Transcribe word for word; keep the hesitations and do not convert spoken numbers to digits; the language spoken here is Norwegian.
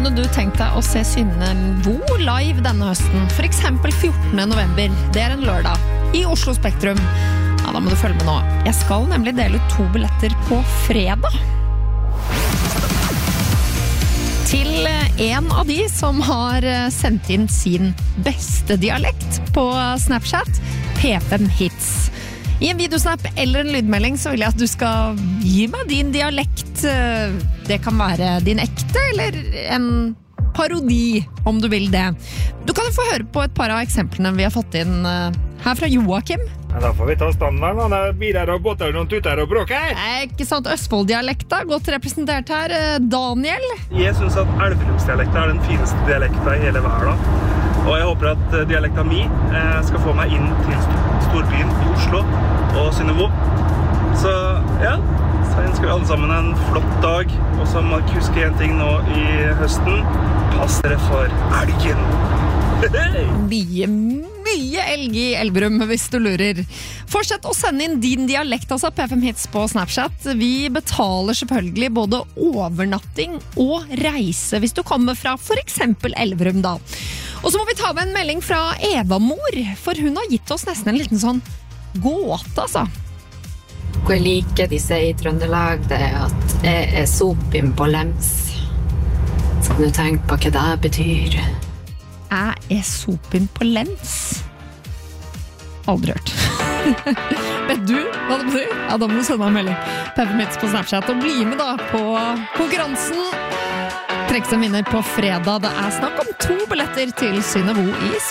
kunne du tenkt deg å se Synne Vo live denne høsten? For eksempel fjortende november, det er en lørdag, i Oslo Spektrum. Ja, da må du følge med nå. Jeg skal nemlig dele ut to billetter på fredag. Til en av de som har sendt inn sin beste dialekt på Snapchat, P fem Hits. I en videosnap eller en lydmelding så vil jeg at du skal gi meg din dialekt. Det kan være din ekte eller en parodi, om du vil det. Du kan jo få høre på et par av eksemplene vi har fått inn her fra Joakim. Ja, da får vi ta standarden. Han er biler og båter og noen tuter og bråker. Ikke sant, Østfold-dialekta, godt representert her. Daniel? Jeg synes at Elverumsdialekta er den fineste dialekta i hele verden. Og jeg håper at dialekta mi skal få meg inn til storbyen i Oslo og Synne Vo. Så ja, så ønsker vi alle sammen en flott dag. Og så må jeg huske en ting nå i høsten. Pass dere for elgen. Mye, mye elg i Elverum, hvis du lurer. Fortsett å sende inn din dialekt, altså P fem Hits på Snapchat. Vi betaler selvfølgelig både overnatting og reise, hvis du kommer fra for eksempel Elverum da. Og så må vi ta med en melding fra Eva-mor, for hun har gitt oss nesten en liten sånn gåte, altså. Hva jeg liker de sier i Trøndelag, det er at jeg er sopim på lems. Så kan du tenke på hva det betyr. Jeg er sopim på lens. Aldri hørt. Vet du hva det betyr? Ja, da må du sende meg en melding. P fem Hits på Snapchat og bli med da på konkurransen. Trekk seg vinner på fredag. Det er snakk om to billetter til Synne Vo i